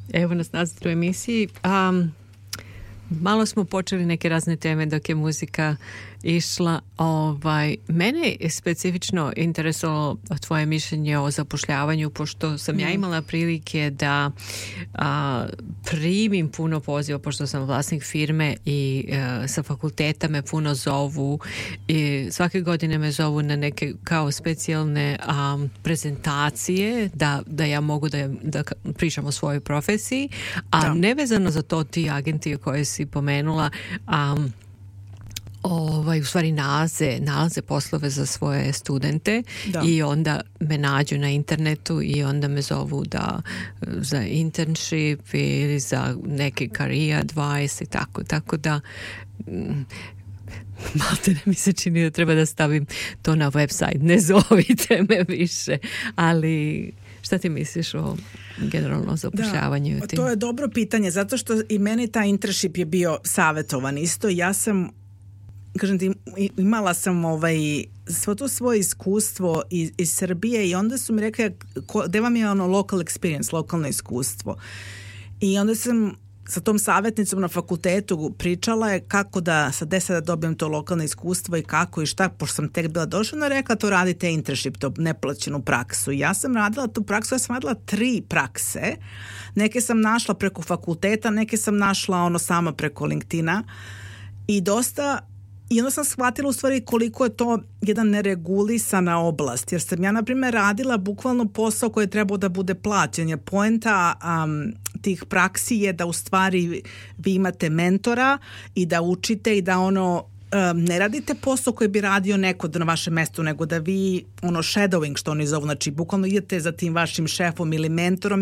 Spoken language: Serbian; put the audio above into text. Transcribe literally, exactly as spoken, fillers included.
Evo nas nazad u emisiji. Um, malo smo počeli neke razne teme dok je muzika išla. Ovaj, mene je specifično interesovalo tvoje mišljenje o zapošljavanju, pošto sam mm. ja imala prilike da a, primim puno poziva, pošto sam vlasnik firme i a, sa fakulteta me puno zovu i svake godine me zovu na neke kao specijalne a, prezentacije da, da ja mogu da, da pričam o svojoj profesiji, a da. Nevezano za to ti agenti koje si pomenula, a Ovaj, u stvari nalaze, nalaze poslove za svoje studente da. I onda me nađu na internetu i onda me zovu da za internship ili za neki career advice i tako, tako da malte ne mi se čini da treba da stavim to na website, ne zovite me više, ali šta ti misliš o generalno zapošljavanju? Da, to je dobro pitanje, zato što i meni taj internship je bio savjetovan isto. Ja sam kažem ti, imala sam ovaj, svo to svoje iskustvo iz, iz Srbije i onda su mi rekli gde vam je ono local experience, lokalno iskustvo. I onda sam sa tom savjetnicom na fakultetu pričala je kako da sa deset da dobijem to lokalno iskustvo i kako i šta, pošto sam tek bila došla, ona rekla to radite internship, to neplaćenu praksu. I ja sam radila tu praksu, ja sam radila tri prakse. Neke sam našla preko fakulteta, neke sam našla ono sama preko LinkedIna i dosta. I onda sam shvatila u stvari koliko je to jedan neregulisana oblast, jer sam ja na primjer radila bukvalno posao koji je trebao da bude plaćen, jer poenta um, tih praksi je da u stvari vi imate mentora i da učite i da ono um, ne radite posao koji bi radio neko na vašem mestu, nego da vi ono shadowing što oni zovu, znači bukvalno idete za tim vašim šefom ili mentorom